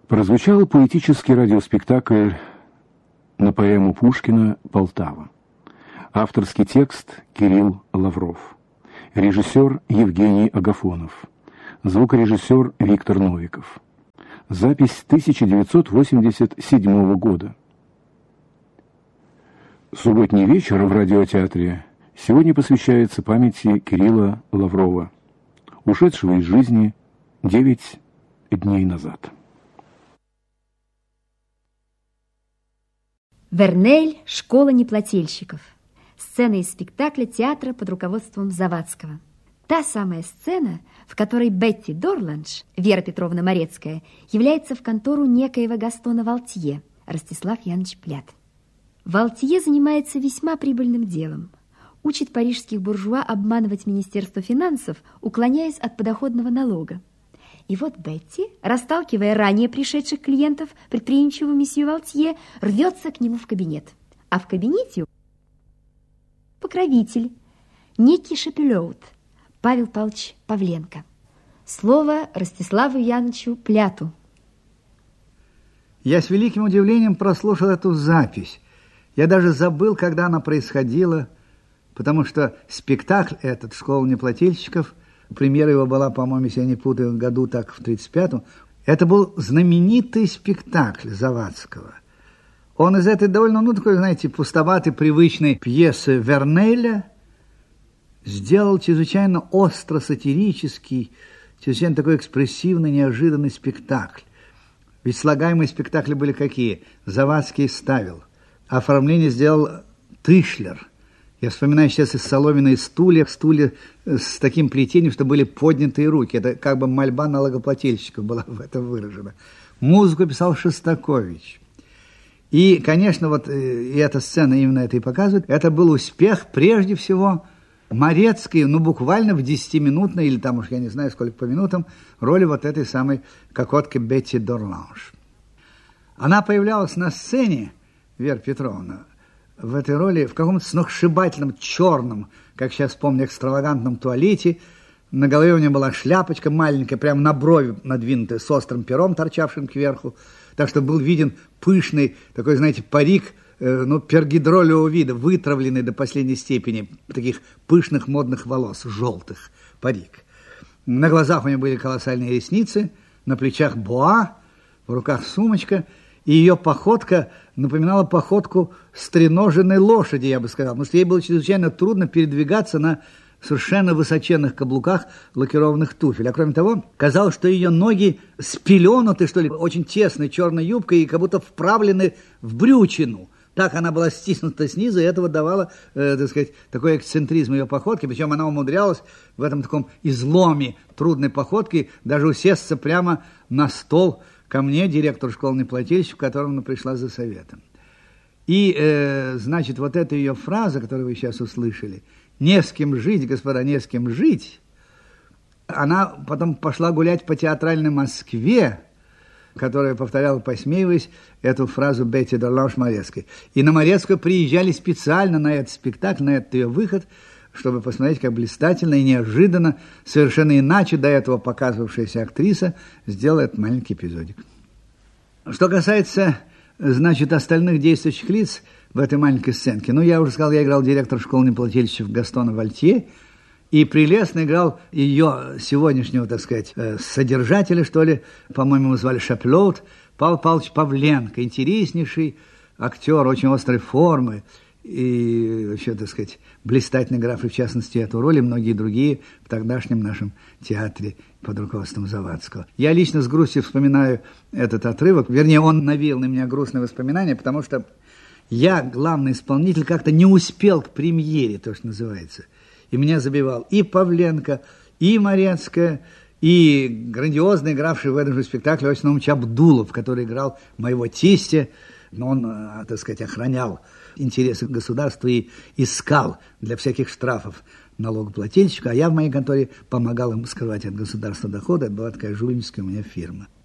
Прозвучал поэтический радиоспектакль на поэму Пушкина «Полтава». Авторский текст Кирилл Лавров. Режиссер Евгений Агафонов. Звукорежиссер Виктор Новиков. Запись 1987 года. Субботний вечер в радиотеатре сегодня посвящается памяти Кирилла Лаврова, ушедшего из жизни 9 дней назад. Вернель. Школа неплательщиков. Сцена из спектакля театра под руководством Завадского. Та самая сцена, в которой Бетти Дорландж, Вера Петровна Морецкая, является в контору некоего Гастона Валтье, Ростислав Яныч Плят. Валтье занимается весьма прибыльным делом. Учит парижских буржуа обманывать Министерство финансов, уклоняясь от подоходного налога. И вот Бетти, расталкивая ранее пришедших клиентов, предприимчивого месье Валтье, рвется к нему в кабинет. А в кабинете покровитель, некий Шапилёут, Павел Павлович Павленко. Слово Ростиславу Янычу Пляту. Я с великим удивлением прослушал эту запись. Я даже забыл, когда она происходила, потому что спектакль этот «Школа неплательщиков», премьера его была, по-моему, если я не путаю, году так в 1935-м, это был знаменитый спектакль Завадского. Он из этой довольно, такой, знаете, пустоватой, привычной пьесы Вернеля сделал чрезвычайно остро-сатирический, чрезвычайно такой экспрессивный, неожиданный спектакль. Ведь слагаемые спектакли были какие? Завадский ставил. Оформление сделал Тышлер. Я вспоминаю сейчас из соломенной стулья с таким плетением, что были поднятые руки. Это как бы мольба налогоплательщиков была в этом выражена. Музыку писал Шостакович. И, конечно, вот и эта сцена именно это и показывает. Это был успех, прежде всего, Морецкой, буквально в 10-минутной, или там уж я не знаю, сколько по минутам, роли вот этой самой кокотки Бетти Дорландж. Она появлялась на сцене, Вера Петровна, в этой роли в каком-то сногсшибательном черном, как сейчас помню, экстравагантном туалете. На голове у нее была шляпочка маленькая, прямо на брови надвинутая, с острым пером, торчавшим кверху. Так что был виден пышный такой, знаете, парик, пергидролевого вида, вытравленный до последней степени, таких пышных модных волос, желтых парик. На глазах у нее были колоссальные ресницы, на плечах боа, в руках сумочка, и ее походка напоминала походку стреноженной лошади, я бы сказал, потому что ей было чрезвычайно трудно передвигаться на совершенно высоченных каблуках лакированных туфель. А кроме того, казалось, что ее ноги спеленуты, что ли, очень тесной черной юбкой и как будто вправлены в брючину. Так она была стиснута снизу, и этого давало, такой эксцентризм ее походки. Причем она умудрялась в этом таком изломе трудной походки даже усесться прямо на стол ко мне, директору школы неплательщиков, к которому она пришла за советом. И, значит, вот эта ее фраза, которую вы сейчас услышали, «Не с кем жить, господа, не с кем жить», она потом пошла гулять по театральной Москве, которая повторяла, посмеиваясь, эту фразу Бетти Дорландж Морецкой. И на Морецкую приезжали специально на этот спектакль, на этот ее выход, чтобы посмотреть, как блистательно и неожиданно, совершенно иначе до этого показывавшаяся актриса сделала этот маленький эпизодик. Что касается, значит, остальных действующих лиц в этой маленькой сценке, я уже сказал, я играл директор школы неплательщиков Гастона Валтье, и прелестно играл ее сегодняшнего, так сказать, содержателя, что ли, по-моему, его звали Шапилёут, Павел Павлович Павленко, интереснейший актер, очень острой формы, и вообще, так сказать, блистательно игравший, в частности, эту роль, и многие другие в тогдашнем нашем театре под руководством Завадского. Я лично с грустью вспоминаю этот отрывок, вернее, он навеял на меня грустные воспоминания, потому что я, главный исполнитель, как-то не успел к премьере, то, что называется. И меня забивал и Павленко, и Морецкая, и грандиозно игравший в этом же спектакле Осип Наумович Абдулов, который играл моего тестя, но он, так сказать, охранял интересы государства и искал для всяких штрафов налогоплательщика, а я в моей конторе помогал им скрывать от государства доходы, это была такая жульническая у меня фирма.